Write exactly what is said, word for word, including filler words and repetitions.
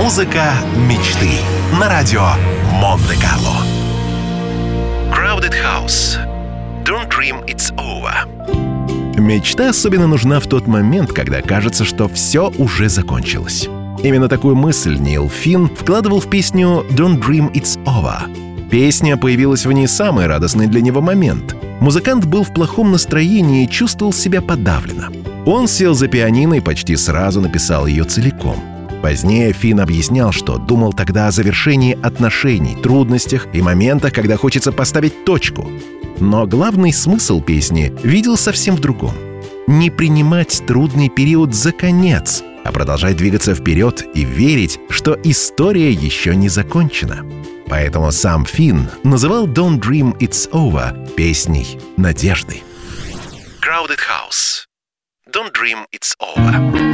Музыка мечты на радио Монте-Карло. Crowded House. Don't dream it's over. Мечта особенно нужна в тот момент, когда кажется, что все уже закончилось. Именно такую мысль Нил Финн вкладывал в песню «Don't Dream It's Over». Песня появилась в не самый радостный для него момент. Музыкант был в плохом настроении и чувствовал себя подавленно. Он сел за пианино и почти сразу написал ее целиком. Позднее Финн объяснял, что думал тогда о завершении отношений, трудностях и моментах, когда хочется поставить точку. Но главный смысл песни видел совсем в другом. Не принимать трудный период за конец, а продолжать двигаться вперед и верить, что история еще не закончена. Поэтому сам Финн называл «Don't Dream It's Over» песней надежды. Crowded House. Don't Dream It's Over.